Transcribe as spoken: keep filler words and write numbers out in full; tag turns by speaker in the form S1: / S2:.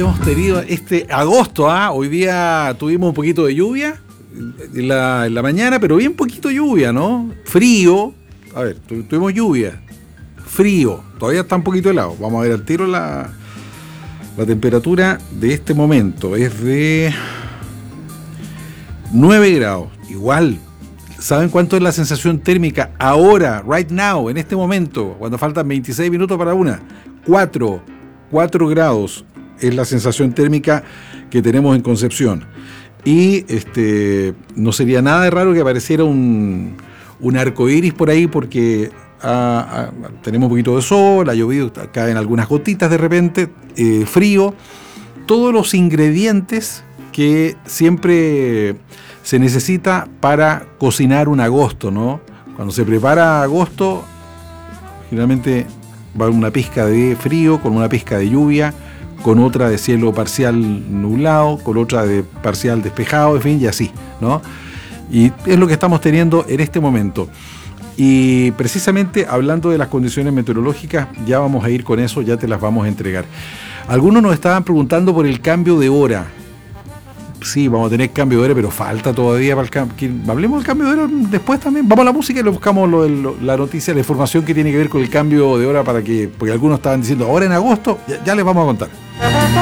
S1: hemos tenido este agosto, ¿ah? Hoy día tuvimos un poquito de lluvia en la, en la mañana, pero bien poquito lluvia, ¿no? Frío, a ver, tu, tuvimos lluvia, frío, todavía está un poquito helado. Vamos a ver al tiro la, la temperatura de este momento, es de nueve grados, igual. ¿Saben cuánto es la sensación térmica ahora, right now, en este momento, cuando faltan veintiséis minutos para una? cuatro, cuatro grados es la sensación térmica que tenemos en Concepción. Y este no sería nada de raro que apareciera un, un arco iris por ahí, porque ah, ah, tenemos un poquito de sol, ha llovido, caen algunas gotitas de repente, eh, frío, todos los ingredientes que siempre se necesita para cocinar un agosto, ¿no? Cuando se prepara agosto, generalmente va una pizca de frío, con una pizca de lluvia, con otra de cielo parcial nublado, con otra de parcial despejado, en fin, y así, ¿no? Y es lo que estamos teniendo en este momento. Y precisamente hablando de las condiciones meteorológicas, ya vamos a ir con eso, ya te las vamos a entregar. Algunos nos estaban preguntando por el cambio de hora. Sí, vamos a tener cambio de hora, pero falta todavía para el cambio. Hablemos del cambio de hora después también. Vamos a la música y lo buscamos lo, lo, la noticia, la información que tiene que ver con el cambio de hora, para que, porque algunos estaban diciendo ahora en agosto, ya, ya les vamos a contar.